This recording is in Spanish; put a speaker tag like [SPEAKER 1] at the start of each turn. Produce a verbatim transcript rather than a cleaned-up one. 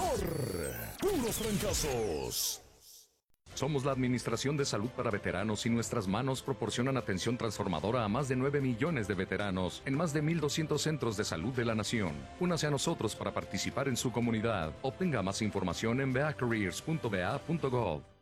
[SPEAKER 1] mejor. Puros fracasos.
[SPEAKER 2] Somos la Administración de Salud para Veteranos y nuestras manos proporcionan atención transformadora a más de nueve millones de veteranos en más de mil doscientos centros de salud de la nación. Únase a nosotros para participar en su comunidad. Obtenga más información en v a careers punto v a punto gov.